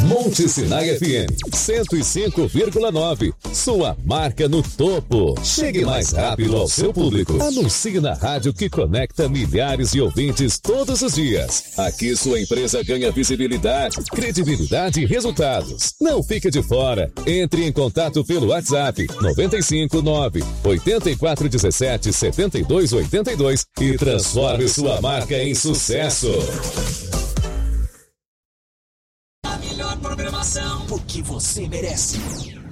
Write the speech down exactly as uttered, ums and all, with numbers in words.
Monte Sinai F M cento e cinco vírgula nove. Sua marca no topo. Chegue mais rápido ao seu público. Anuncie na rádio que conecta milhares de ouvintes todos os dias. Aqui sua empresa ganha visibilidade, credibilidade e resultados. Não fique de fora. Entre em contato pelo WhatsApp nove cinco nove, oito quatro um sete, sete dois oito dois e transforme sua marca em sucesso. A melhor programação, o que você merece.